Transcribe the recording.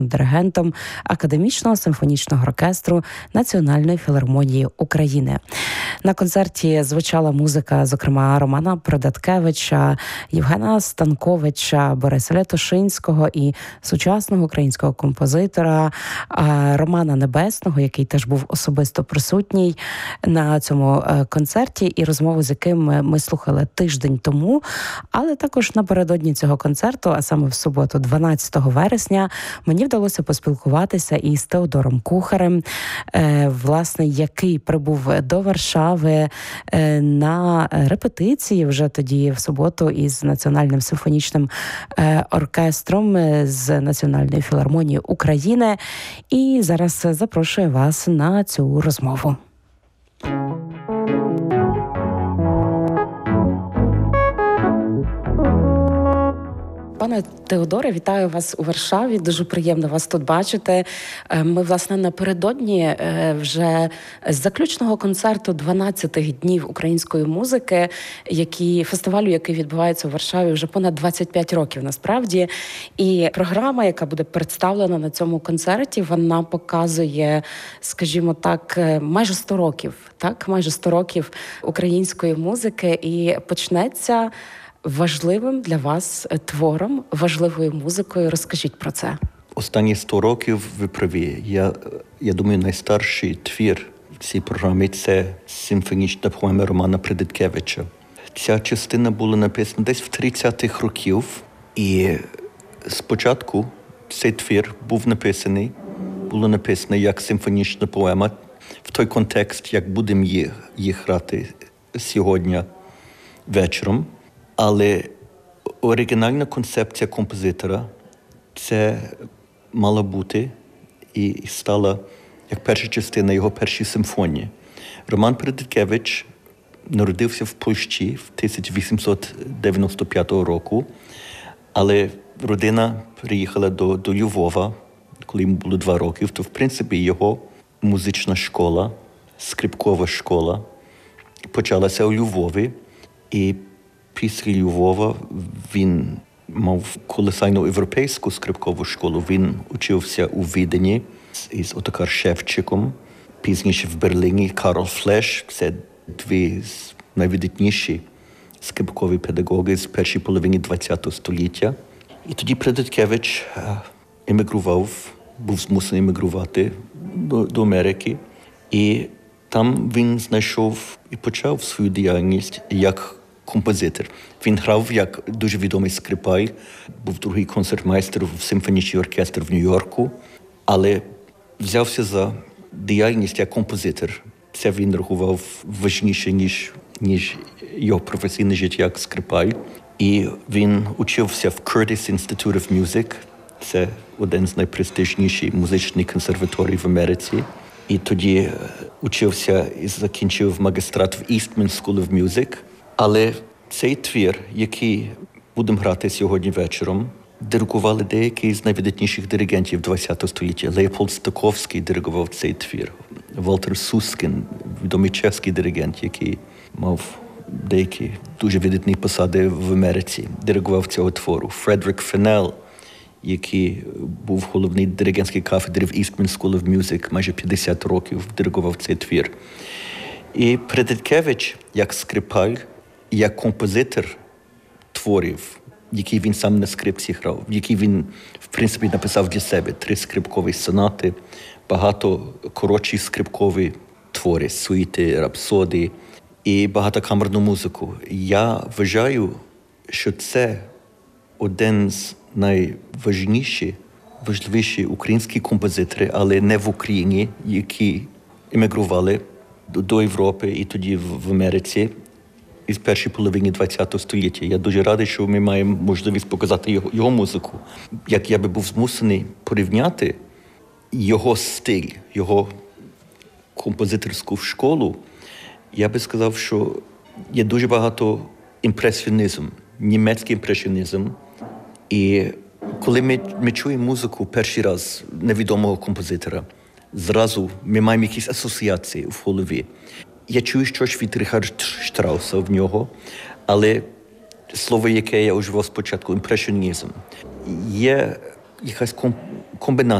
диригентом Академічного симфонічного оркестру Національної філармонії України. На концерті звучала музика, зокрема, Романа Придаткевича, Євгена Станковича, Бориса Лятошинського і сучасного українського композитора Романа Небесного, який теж був особисто присутній на цьому концерті, і розмову з яким ми слухали тиждень тому. Але також напередодні цього концерту, а саме в суботу, 12 вересня, мені вдалося поспілкуватися із Теодором Кухарем, власне, який прибув до Варшави на репетиції вже тоді в суботу із Національним симфонічним оркестром з Національної філармонії України. І зараз запрошую вас на цю розмову. Пане Теодоре, вітаю вас у Варшаві. Дуже приємно вас тут бачити. Ми, власне, напередодні вже з заключного концерту 12 днів української музики, фестивалю, який відбувається у Варшаві вже понад 25 років, насправді. І програма, яка буде представлена на цьому концерті, вона показує, скажімо так, майже 100 років, майже 100 років української музики, і почнеться важливим для вас твором, важливою музикою. Розкажіть про це. Останні 100 років ви праві. Я думаю, найстарший твір в цій програмі – це симфонічна поема Романа Придаткевича. Ця частина була написана десь в 30-х років, і спочатку цей твір було написано як симфонічна поема в той контекст, як будемо їх грати сьогодні вечором. Але оригінальна концепція композитора – це мала бути і стала як перша частина його першої симфонії. Роман Придаткевич народився в Польщі в 1895 року, але родина приїхала до Львова, коли йому було 2 роки. То, в принципі, його музична школа, скрипкова школа почалася у Львові, і після Львова він мав колосальну європейську скрипкову школу. Він учився у Відені із Отокар Шевчиком, пізніше в Берліні Карл Флеш. Це дві з найвидатніші скрипкові педагоги з першої половини ХХ століття. І тоді Придаткевич був змусений емігрувати до Америки. І там він знайшов і почав свою діяльність як композитор. Він грав як дуже відомий скрипаль, був другий концертмейстер в симфонічний оркестр в Нью-Йорку, але взявся за діяльність як композитор. Це він рахував важніше, ніж його професійне життя як скрипаль. І він учився в Curtis Institute of Music. Це один з найпрестижніших музичних консерваторій в Америці. І тоді учився і закінчив магістрат в Eastman School of Music. Але цей твір, який будемо грати сьогодні вечором, диригували деякі з найвидатніших диригентів ХХ століття. Леопольд Стаковський диригував цей твір. Валтер Сускін, відомий чеський диригент, який мав деякі дуже видатні посади в Америці, диригував цього твору. Фредерік Фенел, який був головний диригентській кафедрі в Eastman School of Music, майже 50 років диригував цей твір. І Придаткевич, як скрипаль, як композитор творів, які він сам на скрипці грав, які він, в принципі, написав для себе. 3 скрипкові сонати, багато коротші скрипкові твори, суїти, рапсодії і багатокамерну музику. Я вважаю, що це один з важливіші українські композитори, але не в Україні, які емігрували до Європи і тоді в Америці із першої половини ХХ століття. Я дуже радий, що ми маємо можливість показати його музику. Як я би був змусений порівняти його стиль, його композиторську школу, я би сказав, що є дуже багато імпресіонізм, німецький імпресіонізм. І коли ми чуємо музику перший раз невідомого композитора, зразу ми маємо якісь асоціації в голові. Я чую щось від Ріхарда Штрауса в нього, але слово, яке я уживав спочатку, імпресіонізм. Є якась комбінація